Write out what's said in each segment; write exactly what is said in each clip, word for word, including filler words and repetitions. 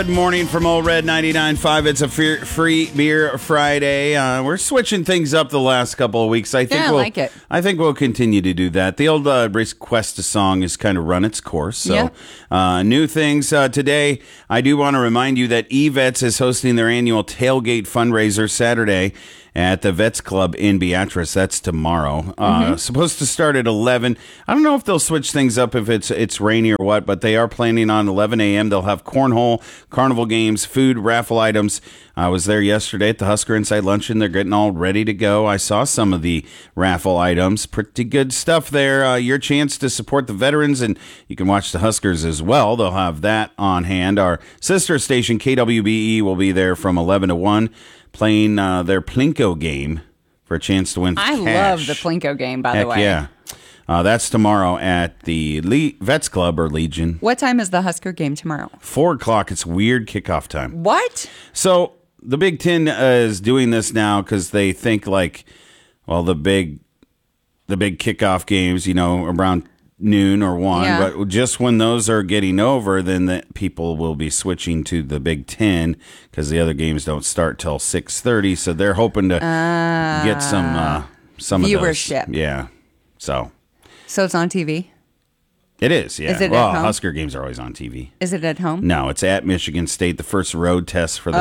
Good morning from Old Red ninety-nine point five. It's a free beer Friday. Uh, we're switching things up the last couple of weeks. I think yeah, I we'll, like it. I think we'll continue to do that. The old uh, Request a Song has kind of run its course. So Yeah. uh, new things uh, today. I do want to remind you that eVets is hosting their annual tailgate fundraiser Saturday at the Vets Club in Beatrice. That's tomorrow. Uh, Mm-hmm. Supposed to start at eleven. I don't know if they'll switch things up if it's it's rainy or what, but they are planning on eleven a.m. They'll have cornhole, carnival games, food, raffle items. I was there yesterday at the Husker Insight Luncheon. They're getting all ready to go. I saw some of the raffle items. Pretty good stuff there. Uh, your chance to support the veterans, and you can watch the Huskers as well. They'll have that on hand. Our sister station, K W B E, will be there from eleven to one. Playing uh, their Plinko game for a chance to win I cash. love the Plinko game, by Heck the way. yeah. Uh, that's tomorrow at the Le- Vets Club or Legion. What time is the Husker game tomorrow? Four o'clock. It's weird kickoff time. What? So the Big Ten uh, is doing this now because they think like, well, the big, the big kickoff games, you know, around noon or one, Yeah. but just when those are getting over, then the people will be switching to the Big Ten because the other games don't start till six thirty. So they're hoping to Uh, get some uh, some viewership. of those. Yeah. So So it's on T V? it is. Yeah. Is it at well, home? Husker games are always on T V. Is it at home? No, it's at Michigan State, the first road test for the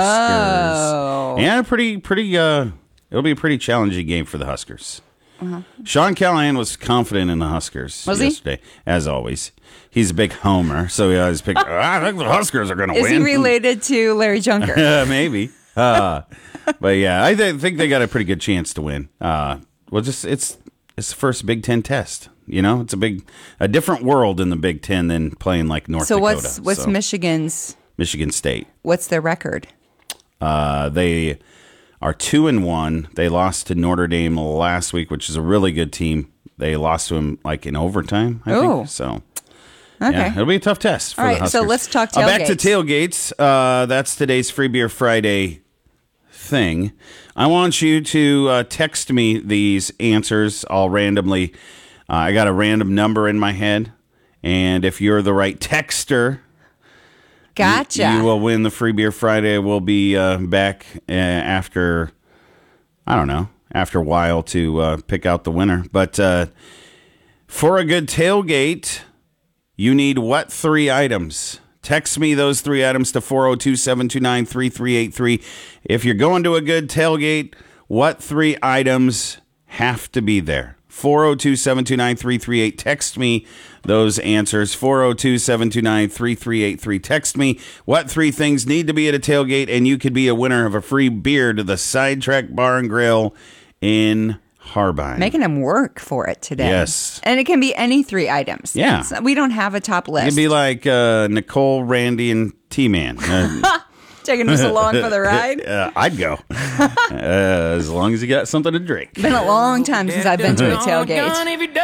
Oh. Huskers. Yeah, pretty, pretty. Uh, it'll be a pretty challenging game for the Huskers. Sean Callahan was confident in the Huskers Was he? yesterday, as always. He's a big homer, so he always picked. I think the Huskers are going to Is win. he related to Larry Junker? Uh, maybe. Uh, but yeah, I th- think they got a pretty good chance to win. Uh, well, just it's it's the first Big Ten test. You know, it's a big, a different world in the Big Ten than playing like North so Dakota. what's what's so, Michigan's? Michigan State? What's their record? Uh, they are two and one. They lost to Notre Dame last week, which is a really good team. They lost to them like in overtime, I Oh. think. So Okay. yeah, it'll be a tough test for All the right, Huskers. so let's talk Uh, back to tailgates. tailgates. Uh, that's today's Free Beer Friday thing. I want you to uh, text me these answers all randomly. Uh, I got a random number in my head, and if you're the right texter, Gotcha. you, you will win the Free Beer Friday. We'll be uh, back uh, after, I don't know, after a while to uh, pick out the winner. But uh, for a good tailgate, you need what three items? Text me those three items to four oh two, seven two nine, three three eight three. If you're going to a good tailgate, what three items have to be there? four oh two, seven two nine, three three eight. Text me those answers. four oh two, seven two nine, three three eight three. Text me what three things need to be at a tailgate, and you could be a winner of a free beer to the Sidetrack Bar and Grill in Harbine. Making them work for it today. Yes. And it can be any three items. Yeah. It's- we don't have a top list. It'd be like uh, Nicole, Randy, and T-Man. Uh, Taking us along for the ride. uh, I'd go. uh, as long as you got something to drink. Been a long time since I've been to a tailgate.